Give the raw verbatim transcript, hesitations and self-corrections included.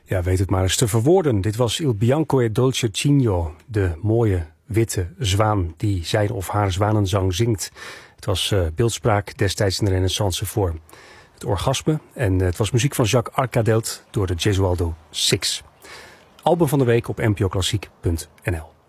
Ja, weet het maar eens te verwoorden. Dit was Il Bianco e Dolce Cigno, de mooie witte zwaan die zijn of haar zwanenzang zingt. Het was uh, beeldspraak destijds in de Renaissance voor het orgasme. En uh, het was muziek van Jacques Arcadelt door de Gesualdo Six. Album van de week op n p o klassiek punt n l.